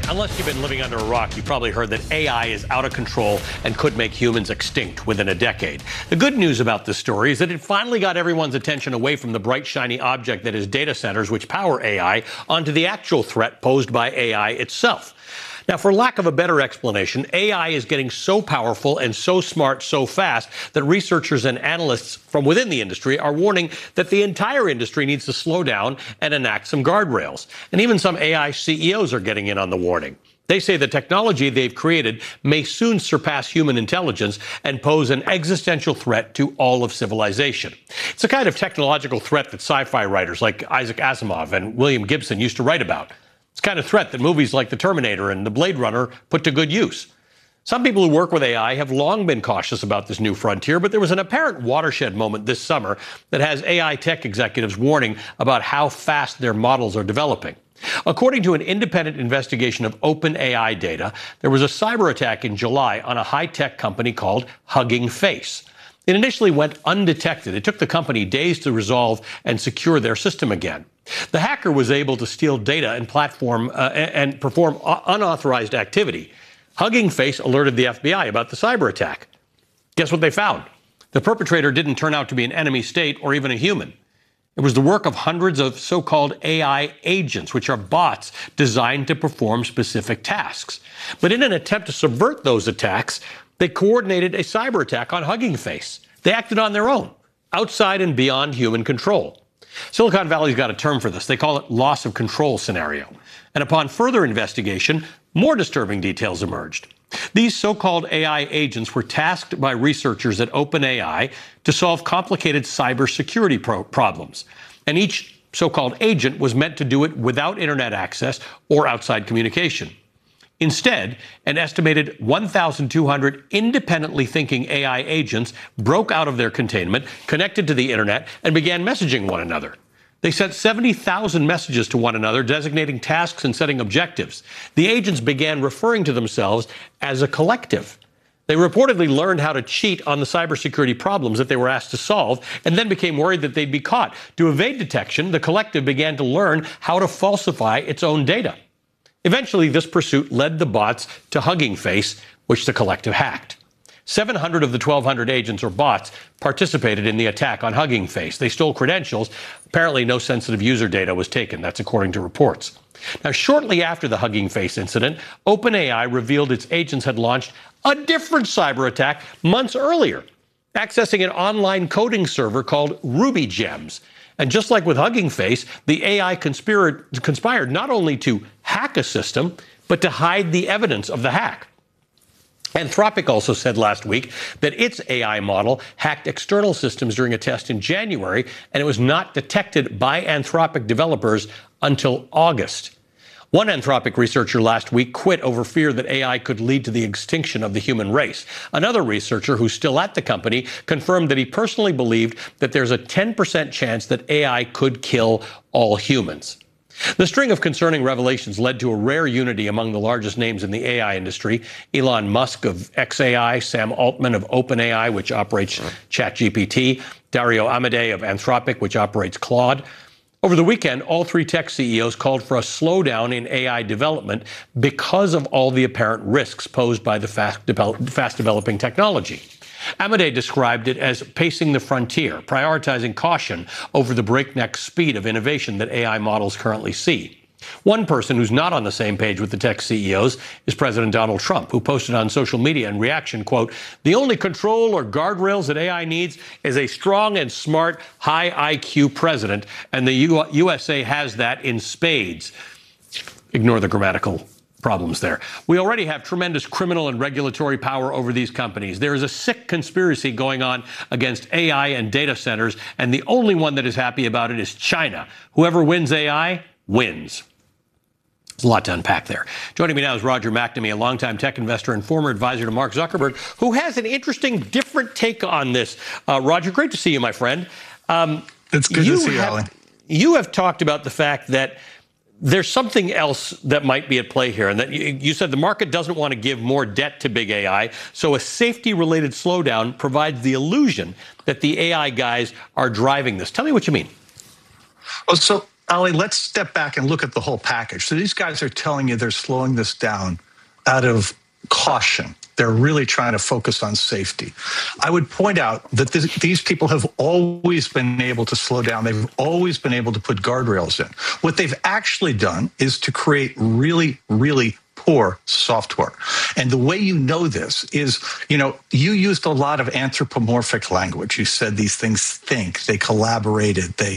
right, unless you've been living under a rock, you've probably heard that AI is out of control and could make humans extinct within a decade. The good news about this story is that it finally got everyone's attention away from the bright, shiny object that is data centers, which power AI, onto the actual threat posed by AI itself. Now, for lack of a better explanation, AI is getting so powerful and so smart so fast that researchers and analysts from within the industry are warning that the entire industry needs to slow down and enact some guardrails. And even some AI CEOs are getting in on the warning. They say the technology they've created may soon surpass human intelligence and pose an existential threat to all of civilization. It's a kind of technological threat that sci-fi writers like Isaac Asimov and William Gibson used to write about. It's the kind of threat that movies like The Terminator and The Blade Runner put to good use. Some people who work with AI have long been cautious about this new frontier, but there was an apparent watershed moment this summer that has AI tech executives warning about how fast their models are developing. According to an independent investigation of OpenAI data, there was a cyber attack in July on a high-tech company called Hugging Face. It initially went undetected. It took the company days to resolve and secure their system again. The hacker was able to steal data and perform unauthorized activity. Hugging Face alerted the FBI about the cyber attack. Guess what they found? The perpetrator didn't turn out to be an enemy state or even a human. It was the work of hundreds of so-called AI agents, which are bots designed to perform specific tasks. But in an attempt to subvert those attacks, they coordinated a cyber attack on Hugging Face. They acted on their own, outside and beyond human control. Silicon Valley's got a term for this. They call it loss of control scenario. And upon further investigation, more disturbing details emerged. These so-called AI agents were tasked by researchers at OpenAI to solve complicated cybersecurity problems. And each so-called agent was meant to do it without internet access or outside communication. Instead, an estimated 1,200 independently thinking AI agents broke out of their containment, connected to the internet, and began messaging one another. They sent 70,000 messages to one another, designating tasks and setting objectives. The agents began referring to themselves as a collective. They reportedly learned how to cheat on the cybersecurity problems that they were asked to solve, and then became worried that they'd be caught. To evade detection, the collective began to learn how to falsify its own data. Eventually, this pursuit led the bots to Hugging Face, which the collective hacked. 700 of the 1,200 agents or bots participated in the attack on Hugging Face. They stole credentials. Apparently, no sensitive user data was taken. That's according to reports. Now, shortly after the Hugging Face incident, OpenAI revealed its agents had launched a different cyber attack months earlier, accessing an online coding server called RubyGems. And just like with Hugging Face, the AI conspired not only to hack a system, but to hide the evidence of the hack. Anthropic also said last week that its AI model hacked external systems during a test in January, and it was not detected by Anthropic developers until August. One Anthropic researcher last week quit over fear that AI could lead to the extinction of the human race. Another researcher who's still at the company confirmed that he personally believed that there's a 10% chance that AI could kill all humans. The string of concerning revelations led to a rare unity among the largest names in the AI industry. Elon Musk of xAI, Sam Altman of OpenAI, which operates ChatGPT, Dario Amodei of Anthropic, which operates Claude. Over the weekend, all three tech CEOs called for a slowdown in AI development because of all the apparent risks posed by the fast-developing technology. Amodei described it as pacing the frontier, prioritizing caution over the breakneck speed of innovation that AI models currently see. One person who's not on the same page with the tech CEOs is President Donald Trump, who posted on social media in reaction, quote, "The only control or guardrails that AI needs is a strong and smart, high IQ president, and the USA has that in spades." Ignore the grammatical problems there. We already have tremendous criminal and regulatory power over these companies. There is a sick conspiracy going on against AI and data centers, and the only one that is happy about it is China. Whoever wins AI wins. There's a lot to unpack there. Joining me now is Roger McNamee, a longtime tech investor and former advisor to Mark Zuckerberg, who has an interesting, different take on this. Roger, great to see you, my friend. It's good to see you, Alan. You have talked about the fact that there's something else that might be at play here, and that you said the market doesn't want to give more debt to big AI, so a safety-related slowdown provides the illusion that the AI guys are driving this. Tell me what you mean. Well, so Ali, let's step back and look at the whole package. So these guys are telling you they're slowing this down out of caution. They're really trying to focus on safety. I would point out that these people have always been able to slow down. They've always been able to put guardrails in. What they've actually done is to create really, really poor software. And the way you know this is, you used a lot of anthropomorphic language. You said these things think, they collaborated, they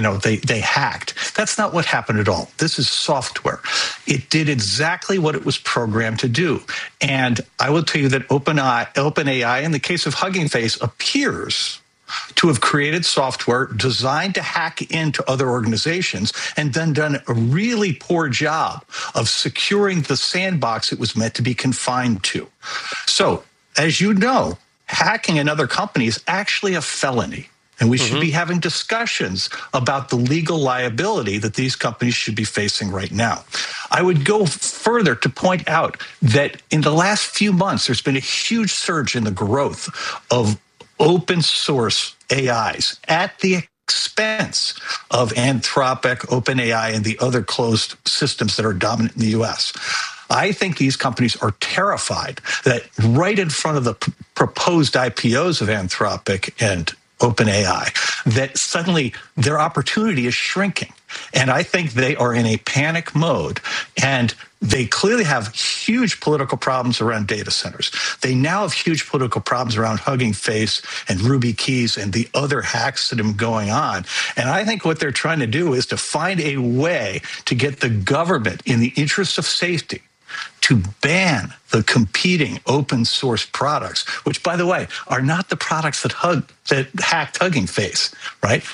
hacked. That's not what happened at all. This is software. It did exactly what it was programmed to do. And I will tell you that OpenAI, in the case of Hugging Face, appears to have created software designed to hack into other organizations and then done a really poor job of securing the sandbox it was meant to be confined to. So, as you know, hacking another company is actually a felony. And we should be having discussions about the legal liability that these companies should be facing right now. I would go further to point out that in the last few months, there's been a huge surge in the growth of open source AIs at the expense of Anthropic, OpenAI, and the other closed systems that are dominant in the US. I think these companies are terrified that right in front of the proposed IPOs of Anthropic and OpenAI, that suddenly their opportunity is shrinking. And I think they are in a panic mode. And they clearly have huge political problems around data centers. They now have huge political problems around Hugging Face and RubyKeys and the other hacks that are going on. And I think what they're trying to do is to find a way to get the government, in the interest of safety, to ban the competing open source products, which, by the way, are not the products that hacked Hugging Face, right?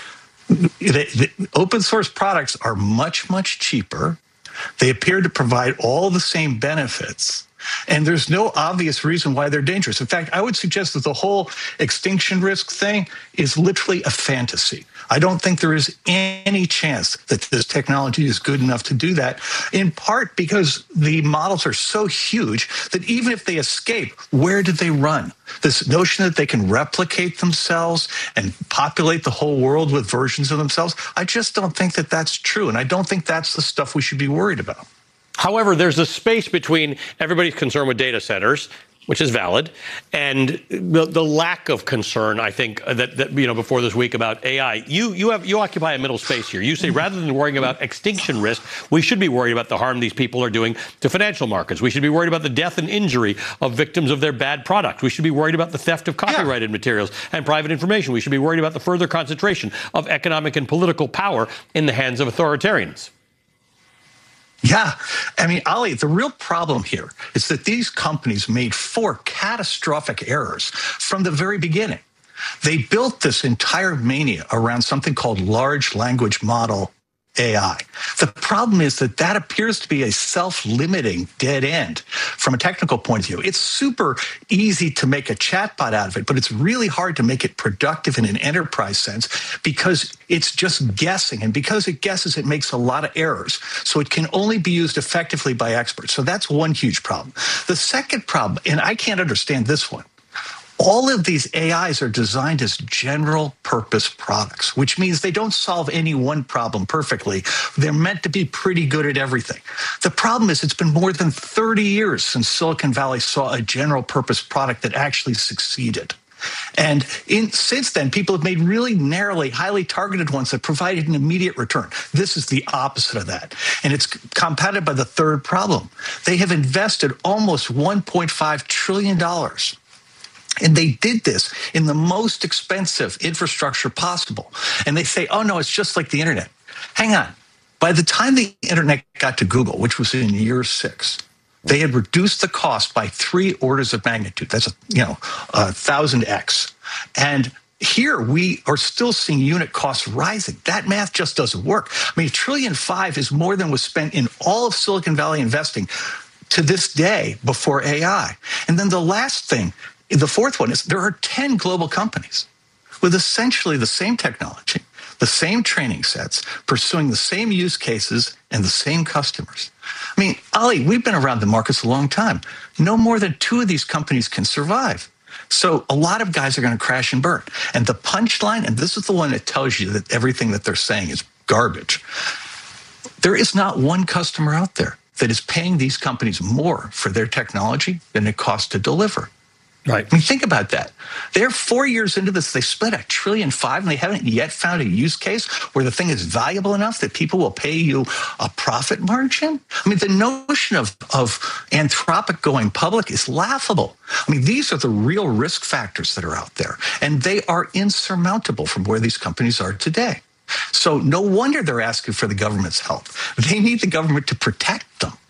The open source products are much, much cheaper. They appear to provide all the same benefits. And there's no obvious reason why they're dangerous. In fact, I would suggest that the whole extinction risk thing is literally a fantasy. I don't think there is any chance that this technology is good enough to do that, in part because the models are so huge that even if they escape, where do they run? This notion that they can replicate themselves and populate the whole world with versions of themselves, I just don't think that that's true. And I don't think that's the stuff we should be worried about. However, there's a space between everybody's concern with data centers, which is valid, and the lack of concern, I think, that before this week about AI. You occupy a middle space here. You say rather than worrying about extinction risk, we should be worried about the harm these people are doing to financial markets. We should be worried about the death and injury of victims of their bad product. We should be worried about the theft of copyrighted materials and private information. We should be worried about the further concentration of economic and political power in the hands of authoritarians. Yeah. I mean, Ali, the real problem here is that these companies made 4 catastrophic errors from the very beginning. They built this entire mania around something called large language model AI. The problem is that that appears to be a self-limiting dead end from a technical point of view. It's super easy to make a chatbot out of it, but it's really hard to make it productive in an enterprise sense because it's just guessing. And because it guesses, it makes a lot of errors. So it can only be used effectively by experts. So that's one huge problem. The second problem, and I can't understand this one, all of these AIs are designed as general purpose products, which means they don't solve any one problem perfectly. They're meant to be pretty good at everything. The problem is it's been more than 30 years since Silicon Valley saw a general purpose product that actually succeeded. And since then, people have made really narrowly, highly targeted ones that provided an immediate return. This is the opposite of that. And it's compounded by the third problem. They have invested almost $1.5 trillion. And they did this in the most expensive infrastructure possible. And they say, oh, no, it's just like the internet. Hang on. By the time the internet got to Google, which was in year 6, they had reduced the cost by 3 orders of magnitude. That's 1,000x. And here we are still seeing unit costs rising. That math just doesn't work. I mean, $1.5 trillion is more than was spent in all of Silicon Valley investing to this day before AI. And then the last thing, the fourth one, is there are 10 global companies with essentially the same technology, the same training sets, pursuing the same use cases and the same customers. I mean, Ali, we've been around the markets a long time. No more than 2 of these companies can survive. So a lot of guys are going to crash and burn. And the punchline, and this is the one that tells you that everything that they're saying is garbage. There is not one customer out there that is paying these companies more for their technology than it costs to deliver. Right. I mean, think about that. They're 4 years into this. They spent $1.5 trillion, and they haven't yet found a use case where the thing is valuable enough that people will pay you a profit margin. I mean, the notion of Anthropic going public is laughable. I mean, these are the real risk factors that are out there, and they are insurmountable from where these companies are today. So no wonder they're asking for the government's help. They need the government to protect them.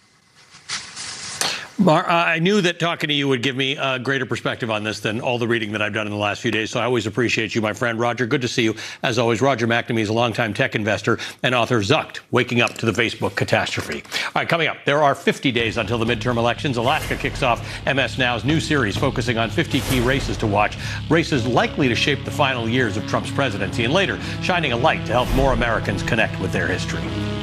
I knew that talking to you would give me a greater perspective on this than all the reading that I've done in the last few days, so I always appreciate you, my friend. Roger, good to see you. As always, Roger McNamee is a longtime tech investor and author of Zucked, Waking Up to the Facebook Catastrophe. All right, coming up, there are 50 days until the midterm elections. Alaska kicks off MS Now's new series focusing on 50 key races to watch, races likely to shape the final years of Trump's presidency, and later shining a light to help more Americans connect with their history.